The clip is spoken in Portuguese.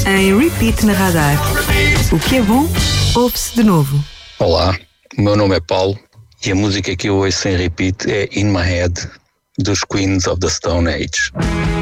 em repeat na Radar. O que é bom, ouve-se de novo. Olá, o meu nome é Paulo e a música que eu ouço em repeat é In My Head, dos Queens of the Stone Age.